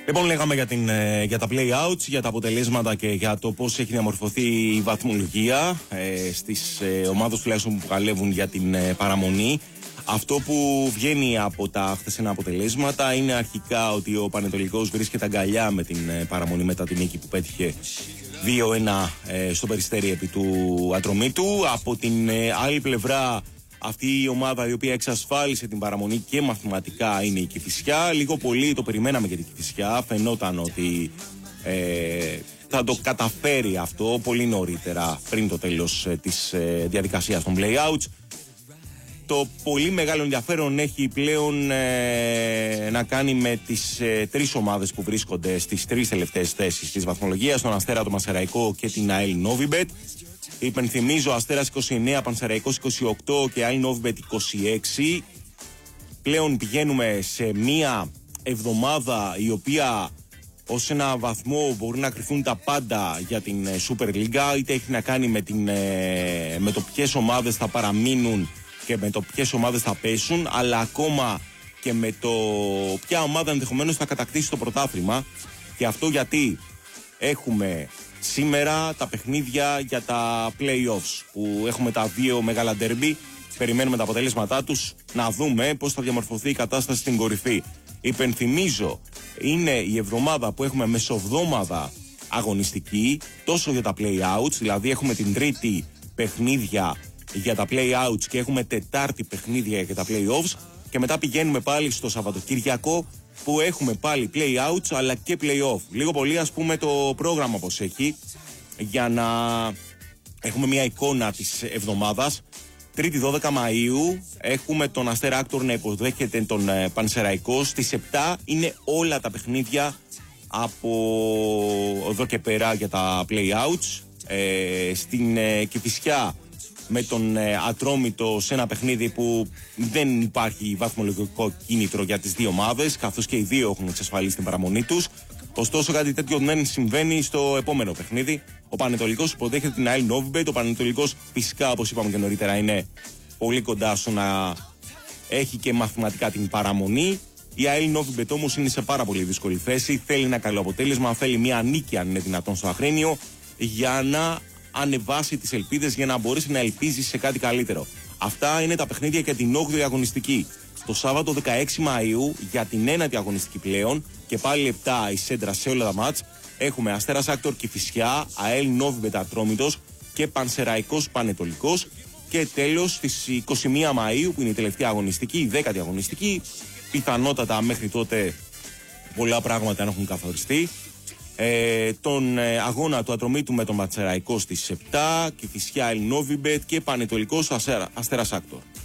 Λοιπόν, λέγαμε για τα play-outs, για τα αποτελέσματα και για το πώς έχει διαμορφωθεί η βαθμολογία στις ομάδες τουλάχιστον που παλεύουν για την παραμονή. Αυτό που βγαίνει από τα χθεσινά αποτελέσματα είναι αρχικά ότι ο Πανετολικός βρίσκεται αγκαλιά με την παραμονή μετά την νίκη που πέτυχε 2-1 στο Περιστέρι επί του Ατρομήτου. Από την άλλη πλευρά, αυτή η ομάδα η οποία εξασφάλισε την παραμονή και μαθηματικά είναι η Κηφισιά. Λίγο πολύ το περιμέναμε για την Κηφισιά. Φαινόταν ότι θα το καταφέρει αυτό πολύ νωρίτερα πριν το τέλος της διαδικασίας των play-outs. Το πολύ μεγάλο ενδιαφέρον έχει πλέον να κάνει με τις τρεις ομάδες που βρίσκονται στις τρεις τελευταίες θέσεις της βαθμολογίας, τον Αστέρα, το Πανσεραϊκό και την ΑΕΛ Νόβιμπετ. Υπενθυμίζω, Αστέρας 29, Πανσεραϊκός 28 και ΑΕΛ Νόβιμπετ 26. Πλέον πηγαίνουμε σε μία εβδομάδα η οποία ως ένα βαθμό μπορεί να κρυφθούν τα πάντα για την Super League, είτε έχει να κάνει με το ποιες ομάδες θα παραμείνουν και με το ποιες ομάδες θα πέσουν, αλλά ακόμα και με το ποια ομάδα ενδεχομένως θα κατακτήσει το πρωτάθλημα. Και αυτό γιατί έχουμε σήμερα τα παιχνίδια για τα play-offs, που έχουμε τα δύο μεγάλα ντέρμπι. Περιμένουμε τα αποτελέσματά τους, να δούμε πώς θα διαμορφωθεί η κατάσταση στην κορυφή. Υπενθυμίζω, είναι η εβδομάδα που έχουμε μεσοβδόμαδα αγωνιστική, τόσο για τα play-outs, δηλαδή έχουμε την Τρίτη παιχνίδια για τα play-outs και έχουμε Τετάρτη παιχνίδια για τα play-offs, και μετά πηγαίνουμε πάλι στο Σαββατοκύριακο που έχουμε πάλι play-outs αλλά και play-off. Λίγο πολύ ας πούμε το πρόγραμμα πως έχει, για να έχουμε μια εικόνα της εβδομάδας. Τρίτη 12 Μαΐου έχουμε τον Αστέρα Άκτορ να υποδέχεται τον Πανσεραϊκό. Στις 7 είναι όλα τα παιχνίδια από εδώ και πέρα για τα play-outs. Στην Κηφισιά με τον Ατρόμητο σε ένα παιχνίδι που δεν υπάρχει βαθμολογικό κίνητρο για τις δύο ομάδες, καθώς και οι δύο έχουν εξασφαλίσει την παραμονή τους. Ωστόσο, κάτι τέτοιο δεν συμβαίνει στο επόμενο παιχνίδι. Ο Πανετολικός υποδέχεται την ΑΕΛ Νόβιμπετ. Ο Πανετολικός, φυσικά, όπως είπαμε και νωρίτερα, είναι πολύ κοντά στο να έχει και μαθηματικά την παραμονή. Η ΑΕΛ Νόβιμπετ όμως είναι σε πάρα πολύ δύσκολη θέση. Θέλει ένα καλό αποτέλεσμα, θέλει μια νίκη, αν είναι δυνατόν, στο Αχρήνιο, για να ανεβάσει τις ελπίδες, για να μπορέσει να ελπίζει σε κάτι καλύτερο. Αυτά είναι τα παιχνίδια για την 8η αγωνιστική. Το Σάββατο 16 Μαΐου για την 9η αγωνιστική πλέον, και πάλι 7 η σέντρα σε όλα τα μάτς, έχουμε Αστέρας Άκτορ Κηφισιά, ΑΕΛ Νόβιμπετ Ατρόμητος και Πανσεραϊκός Πανετολικός. Και τέλος στις 21 Μαΐου που είναι η τελευταία αγωνιστική, η 10η αγωνιστική. Πιθανότατα μέχρι τότε πολλά πράγματα αν έχουν καθοριστεί. Τον αγώνα του Ατρομήτου με τον Πανσεραϊκό στις 7, Κηφισιά ΑΕΛ Νόβιμπετ και Πανετολικός Αστέρας Άκτορ.